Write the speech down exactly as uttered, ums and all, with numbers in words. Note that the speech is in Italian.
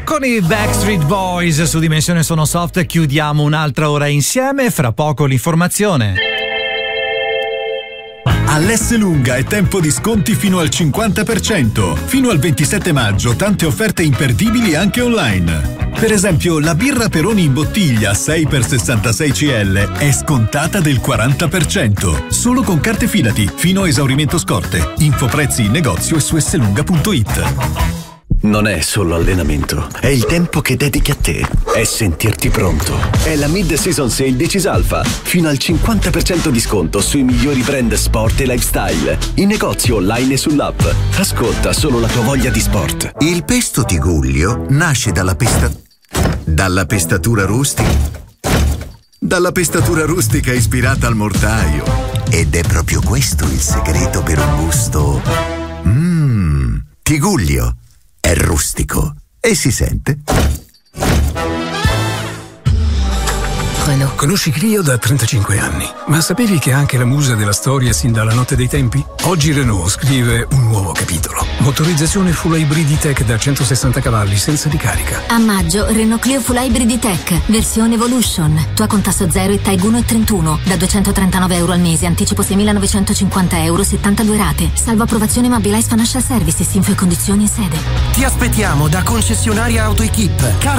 Con i Backstreet Boys su Dimensione Sono Soft chiudiamo un'altra ora insieme, fra poco l'informazione. All'Esselunga è tempo di sconti fino al cinquanta per cento. Fino al ventisette maggio tante offerte imperdibili anche online. Per esempio la birra Peroni in bottiglia sei per sessantasei centilitri è scontata del quaranta per cento. Solo con carte Fidati, fino a esaurimento scorte. Info prezzi in negozio e su esselunga punto it. Non è solo allenamento, è il tempo che dedichi a te, è sentirti pronto. È la Mid-Season Sale di Cisalfa, fino al cinquanta per cento di sconto sui migliori brand sport e lifestyle, in negozio online e sull'app. Ascolta solo la tua voglia di sport. Il pesto Tigullio nasce dalla pesta... dalla pestatura rustica. Dalla pestatura rustica ispirata al mortaio. Ed è proprio questo il segreto per un gusto... Mmm, Tigullio. È rustico e si sente. Renault. Conosci Clio da trentacinque anni, ma sapevi che è anche la musa della storia sin dalla notte dei tempi? Oggi Renault scrive un nuovo capitolo. Motorizzazione full hybrid tech da centosessanta cavalli senza ricarica. A maggio Renault Clio full hybrid tech, versione Evolution. Tua con tasso zero e TAG uno virgola trentuno, da duecentotrentanove euro al mese, anticipo seimilanovecentocinquanta euro, settantadue rate. Salvo approvazione Mobilize Financial Services, info e condizioni in sede. Ti aspettiamo da concessionaria AutoEquip.